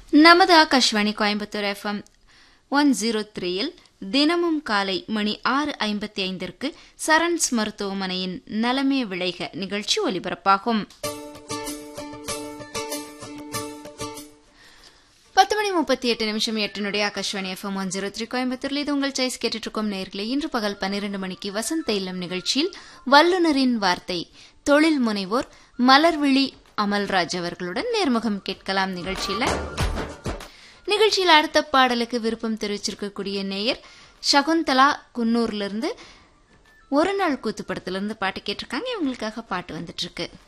நமது ஆகாஷ்வாணி கோயம்புத்தூர் FM 103 தினமும் காலை மணி 6:55 சரண்ஸ் மருத்துவமனையின் நலமே விளைக நிகழ்ச்சி ஒலிபரப்பாகும். 10:38 8 ஆகாஷ்வாணி FM 103 கோயம்புத்தூர்ல இது உங்கள் சாய்ஸ் கேட்டுட்டு இருக்கோம் நேயர்களே. இன்று பகல் 12 மணிக்கு வசந்த இல்லம் நிகழ்ச்சியில் வல்லுநரின் வார்த்தை தொழில் முனைவோர் மலர்விழி அமல்ராஜ் அவர்களுடன் நேர்முகம் கேட்கலாம். நிகழ்ச்சியில் அடுத்த பாடலுக்கு விருப்பம் தெரிவிச்சிருக்கக்கூடிய நேயர் சகுந்தலா குன்னூர்ல இருந்து ஒரு நாள் கூத்து படத்திலிருந்து பாட்டு கேட்டிருக்காங்க. இவங்களுக்காக பாட்டு வந்துட்டு இருக்கு.